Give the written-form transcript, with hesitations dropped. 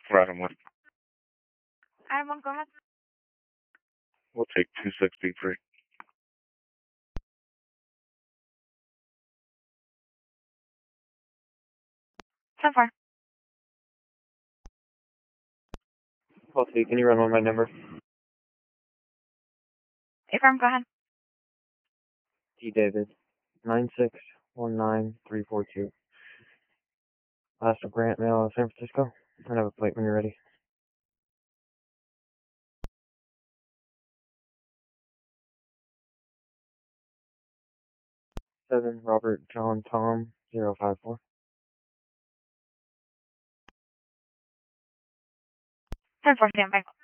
For Adam 1. Adam 1, go ahead. We'll take 26B3. 10-4. Call 2, can you run on my number? Affirm, go ahead. T. David, 9619342. Last of Grant Mail, San Francisco. I have a plate when you're ready. 7 Robert John Tom 054. 10-4, stand by.